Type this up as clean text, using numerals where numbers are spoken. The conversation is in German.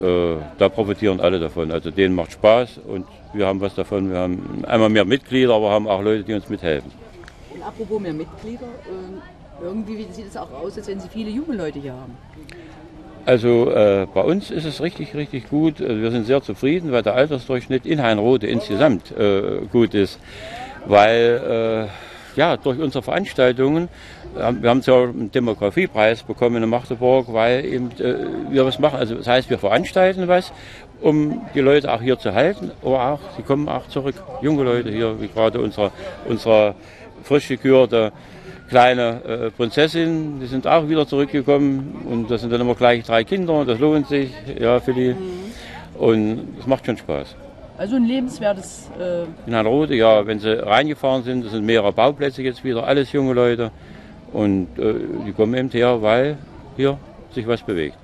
Da profitieren alle davon. Also denen macht Spaß und wir haben was davon. Wir haben einmal mehr Mitglieder, aber haben auch Leute, die uns mithelfen. Und apropos mehr Mitglieder, irgendwie sieht es auch aus, als wenn Sie viele junge Leute hier haben. Also bei uns ist es richtig, richtig gut. Wir sind sehr zufrieden, weil der Altersdurchschnitt in Heinrode insgesamt gut ist. Weil durch unsere Veranstaltungen, wir haben zwar einen Demografiepreis bekommen in Magdeburg, weil eben wir was machen. Also das heißt, wir veranstalten was, um die Leute auch hier zu halten, aber auch, sie kommen auch zurück. Junge Leute hier, wie gerade unsere frisch gekürte kleine Prinzessin, die sind auch wieder zurückgekommen und das sind dann immer gleich 3 Kinder, das lohnt sich, ja, für die. Und es macht schon Spaß. Also ein lebenswertes... In Heinrode, ja, wenn sie reingefahren sind, das sind mehrere Bauplätze jetzt wieder, alles junge Leute und die kommen eben her, weil hier sich was bewegt.